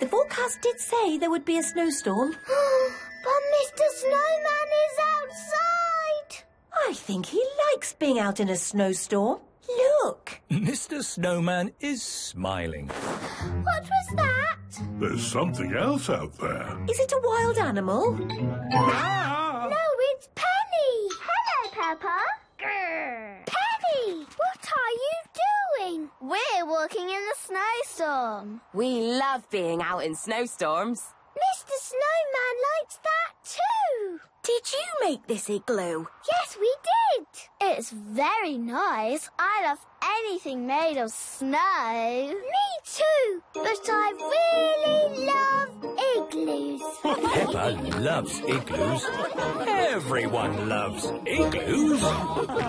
The forecast did say there would be a snowstorm. But Mr. Snowman is outside. I think he likes being out in a snowstorm. Look. Mr. Snowman is smiling. What was that? There's something else out there. Is it a wild animal? No, it's Penny. Hello, Peppa. Grr. Penny, what are you doing? We're walking in a snowstorm. We love being out in snowstorms. Mr. Snowman likes that too. Did you make this igloo? Yes, we did. It's very nice. I love anything made of snow. Me too. But I really love igloos. Peppa loves igloos. Everyone loves igloos.